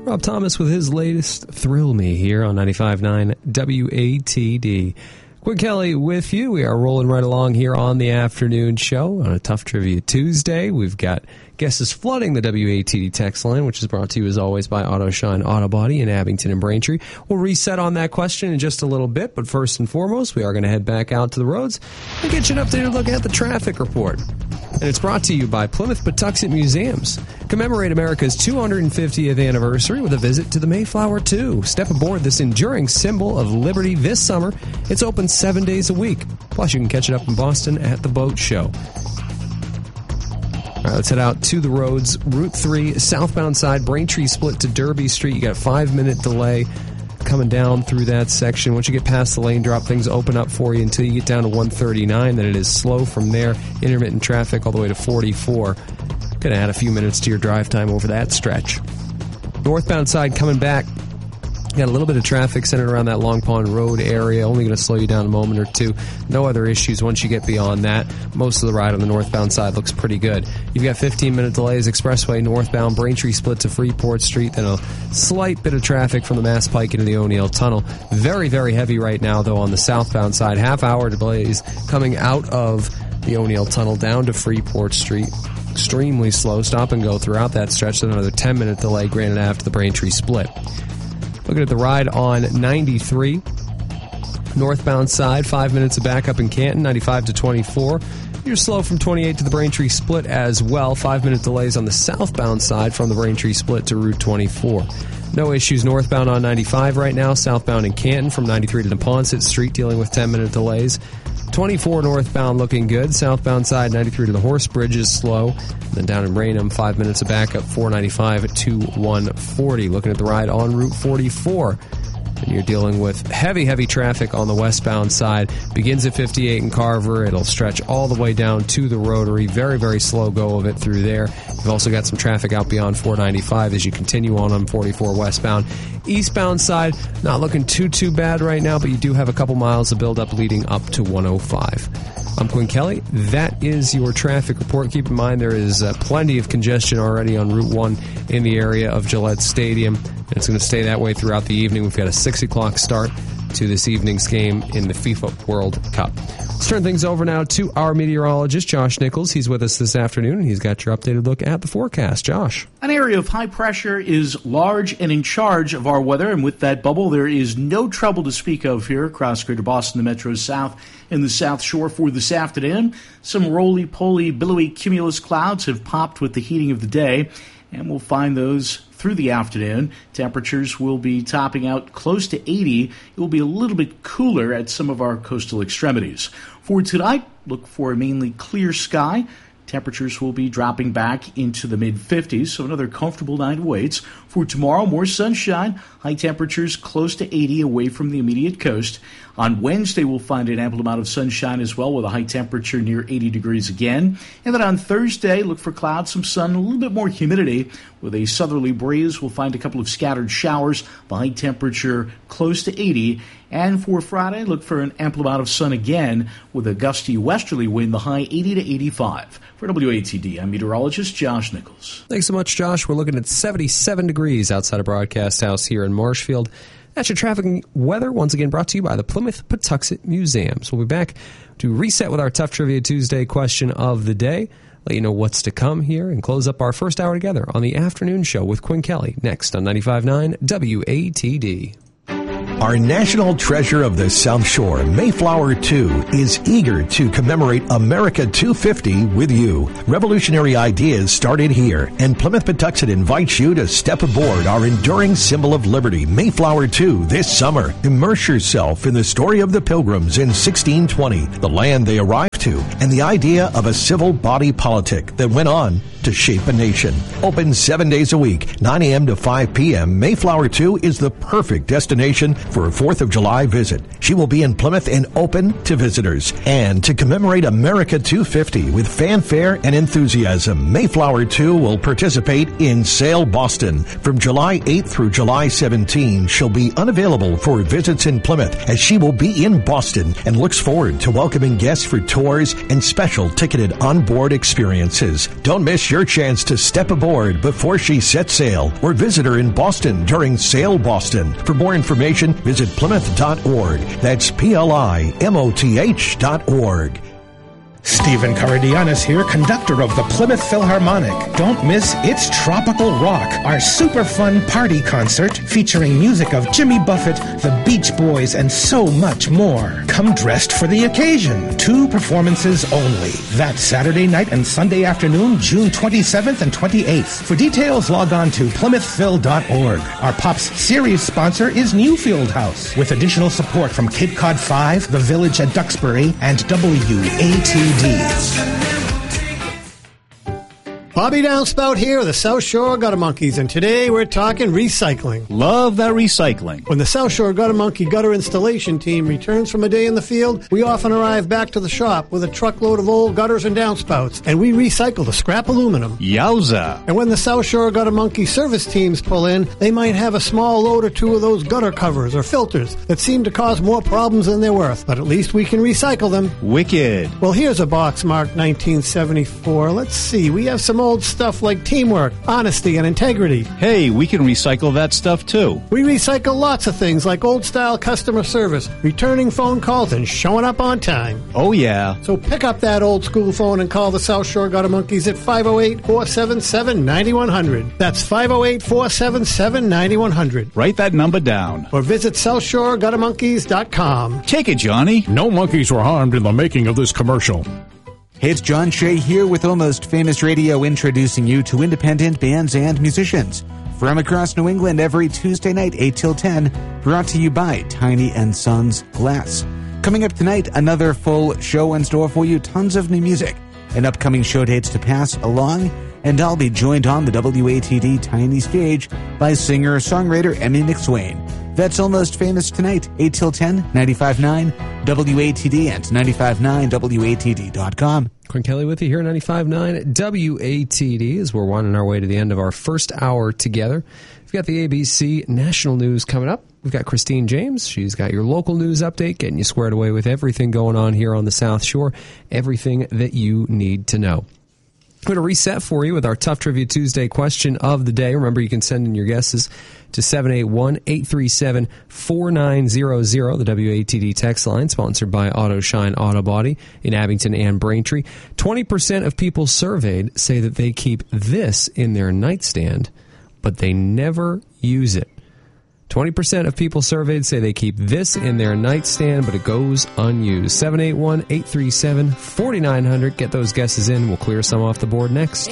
Rob Thomas with his latest Thrill Me here on 95.9 WATD. Quinn Kelly with you. We are rolling right along here on the afternoon show on a Tough Trivia Tuesday. We've got guesses flooding the WATD text line, which is brought to you as always by Auto Shine Auto Body in Abington and Braintree. We'll reset on that question in just a little bit, but first and foremost, we are going to head back out to the roads and get you an updated look at the traffic report. And it's brought to you by Plymouth Patuxent Museums. Commemorate America's 250th anniversary with a visit to the Mayflower II. Step aboard this enduring symbol of liberty this summer. It's open 7 days a week. Plus, you can catch it up in Boston at the Boat Show. All right, let's head out to the roads. Route 3, southbound side, Braintree split to Derby Street. You got a 5-minute delay coming down through that section. Once you get past the lane drop, things open up for you until you get down to 139. Then it is slow from there. Intermittent traffic all the way to 44. Going to add a few minutes to your drive time over that stretch. Northbound side coming back. Got a little bit of traffic centered around that Long Pond Road area. Only going to slow you down a moment or two. No other issues once you get beyond that. Most of the ride on the northbound side looks pretty good. You've got 15-minute delays. Expressway northbound, Braintree split to Freeport Street. Then a slight bit of traffic from the Mass Pike into the O'Neill Tunnel. Very, very heavy right now, though, on the southbound side. Half-hour delays coming out of the O'Neill Tunnel down to Freeport Street. Extremely slow. Stop and go throughout that stretch. Then another 10-minute delay granted after the Braintree split. Looking at the ride on 93, northbound side, 5 minutes of backup in Canton, 95 to 24. You're slow from 28 to the Braintree split as well. 5-minute delays on the southbound side from the Braintree split to Route 24. No issues northbound on 95 right now. Southbound in Canton from 93 to Neponset Street dealing with 10-minute delays. 24 northbound looking good. Southbound side 93 to the Horse Bridge is slow. And then down in Raynham, 5 minutes of backup, 495 to 140. Looking at the ride on Route 44. And you're dealing with heavy, heavy traffic on the westbound side. Begins at 58 in Carver. It'll stretch all the way down to the Rotary. Very, very slow go of it through there. You've also got some traffic out beyond 495 as you continue on 44 westbound. Eastbound side, not looking too bad right now, but you do have a couple miles of buildup leading up to 105. I'm Quinn Kelly. That is your traffic report. Keep in mind there is plenty of congestion already on Route 1 in the area of Gillette Stadium. And it's going to stay that way throughout the evening. We've got a 6 o'clock start to this evening's game in the FIFA World Cup. Let's turn things over now to our meteorologist, Josh Nichols. He's with us this afternoon, and he's got your updated look at the forecast. Josh. An area of high pressure is large and in charge of our weather, and with that bubble, there is no trouble to speak of here across Greater Boston, the Metro South, and the South Shore for this afternoon. Some roly-poly, billowy cumulus clouds have popped with the heating of the day, and we'll find those through the afternoon. Temperatures will be topping out close to 80. It will be a little bit cooler at some of our coastal extremities. For tonight, look for a mainly clear sky. Temperatures will be dropping back into the mid-50s, so another comfortable night awaits. For tomorrow, more sunshine, high temperatures close to 80 away from the immediate coast. On Wednesday, we'll find an ample amount of sunshine as well with a high temperature near 80 degrees again. And then on Thursday, look for clouds, some sun, a little bit more humidity. With a southerly breeze, we'll find a couple of scattered showers, the high temperature close to 80. And for Friday, look for an ample amount of sun again with a gusty westerly wind, the high 80 to 85. For WATD, I'm meteorologist Josh Nichols. Thanks so much, Josh. We're looking at 77 degrees outside of Broadcast House here in Marshfield. That's your traffic and weather, once again brought to you by the Plymouth Patuxent Museums. We'll be back to reset with our Tough Trivia Tuesday question of the day, let you know what's to come here, and close up our first hour together on the afternoon show with Quinn Kelly, next on 95.9 WATD. Our national treasure of the South Shore, Mayflower II, is eager to commemorate America 250 with you. Revolutionary ideas started here, and Plymouth Patuxent invites you to step aboard our enduring symbol of liberty, Mayflower II, this summer. Immerse yourself in the story of the Pilgrims in 1620, the land they arrived to, and the idea of a civil body politic that went on to shape a nation. Open 7 days a week, 9 a.m. to 5 p.m., Mayflower II is the perfect destination for a 4th of July visit. She will be in Plymouth and open to visitors. And to commemorate America 250 with fanfare and enthusiasm, Mayflower II will participate in Sail Boston. From July 8th through July 17, she'll be unavailable for visits in Plymouth as she will be in Boston and looks forward to welcoming guests for tours and special ticketed onboard experiences. Don't miss your your chance to step aboard before she sets sail, or visit her in Boston during Sail Boston. For more information, visit Plymouth.org. That's PLIMOTH.org. Stephen Caridianis here, conductor of the Plymouth Philharmonic. Don't miss It's Tropical Rock, our super fun party concert featuring music of Jimmy Buffett, the Beach Boys, and so much more. Come dressed for the occasion. 2 performances only. That's Saturday night and Sunday afternoon, June 27th and 28th. For details, log on to PlymouthPhil.org. Our Pops series sponsor is Newfield House, with additional support from Cape Cod 5, The Village at Duxbury, and WATD. Bobby Downspout here with the South Shore Gutter Monkeys, and today we're talking recycling. Love that recycling. When the South Shore Gutter Monkey gutter installation team returns from a day in the field, we often arrive back to the shop with a truckload of old gutters and downspouts, and we recycle the scrap aluminum. Yowza. And when the South Shore Gutter Monkey service teams pull in, they might have a small load or 2 of those gutter covers or filters that seem to cause more problems than they're worth, but at least we can recycle them. Wicked. Well, here's a box marked 1974. Let's see, we have some old stuff like teamwork, honesty, and integrity. Hey, we can recycle that stuff too. We recycle lots of things like old-style customer service, returning phone calls, and showing up on time. Oh, yeah. So pick up that old-school phone and call the South Shore Gutter Monkeys at 508-477-9100. That's 508-477-9100. Write that number down. Or visit SouthShoreGutterMonkeys.com. Take it, Johnny. No monkeys were harmed in the making of this commercial. Hey, it's John Shea here with Almost Famous Radio, introducing you to independent bands and musicians from across New England every Tuesday night, 8 till 10, brought to you by Tiny & Sons Glass. Coming up tonight, another full show in store for you, tons of new music and upcoming show dates to pass along, and I'll be joined on the WATD Tiny Stage by singer-songwriter Emmy McSwain. That's Almost Famous tonight, 8 till 10, 95.9 WATD and 95.9WATD.com. Quinn Kelly with you here at 95.9 WATD as we're winding our way to the end of our first hour together. We've got the ABC National News coming up. We've got Christine James. She's got your local news update, getting you squared away with everything going on here on the South Shore, everything that you need to know. I'm going to reset for you with our Tough Trivia Tuesday question of the day. Remember, you can send in your guesses to 781-837-4900, the WATD text line, sponsored by Auto Shine Auto Body in Abington and Braintree. 20% of people surveyed say that they keep this in their nightstand, but they never use it. 20% of people surveyed say they keep this in their nightstand, but it goes unused. 781-837-4900. Get those guesses in. We'll clear some off the board next.